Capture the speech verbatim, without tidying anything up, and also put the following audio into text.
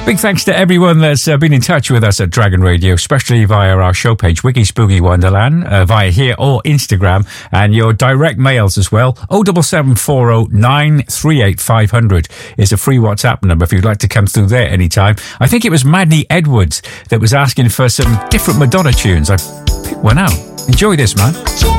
Big thanks to everyone that's uh, been in touch with us at Dragon Radio, especially via our show page, Wiki Spooky Wonderland, uh, via here or Instagram, and your direct mails as well. oh seven seven four oh nine three eight five hundred is a free WhatsApp number if you'd like to come through there anytime. I think it was Madney Edwards that was asking for some different Madonna tunes. I picked one out. Enjoy this, man.